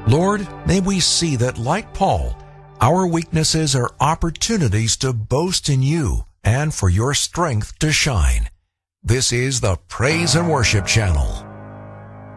Lord, may we see that, like Paul, our weaknesses are opportunities to boast in you and for your strength to shine. This is the Praise and Worship Channel.